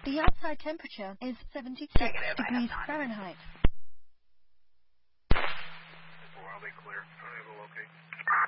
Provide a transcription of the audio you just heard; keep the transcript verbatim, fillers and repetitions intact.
The outside temperature is seventy-six Negative, degrees Fahrenheit. Wildly clear. Unable to locate.